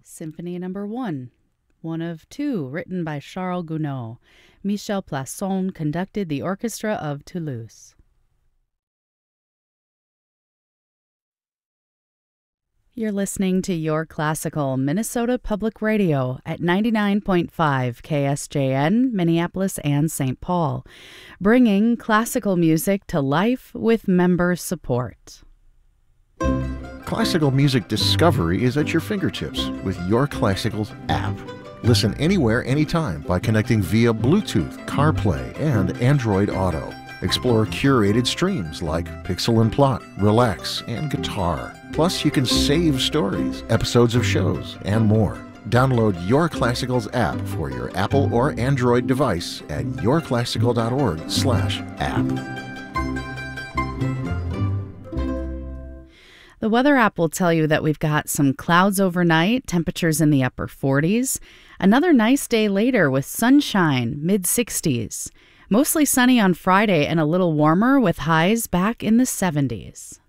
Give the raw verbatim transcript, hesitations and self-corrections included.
Symphony Number One, one of two, written by Charles Gounod. Michel Plasson conducted the Orchestra of Toulouse. You're listening to Your Classical, Minnesota Public Radio at ninety-nine point five K S J N, Minneapolis and Saint Paul, bringing classical music to life with member support. Classical music discovery is at your fingertips with Your Classicals app. Listen anywhere, anytime by connecting via Bluetooth, CarPlay, and Android Auto. Explore curated streams like Pixel and Plot, Relax, and Guitar. Plus, you can save stories, episodes of shows, and more. Download Your Classicals app for your Apple or Android device at yourclassical.org slash app. The weather app will tell you that we've got some clouds overnight, temperatures in the upper forties. Another nice day later with sunshine, mid sixties. Mostly sunny on Friday and a little warmer with highs back in the seventies.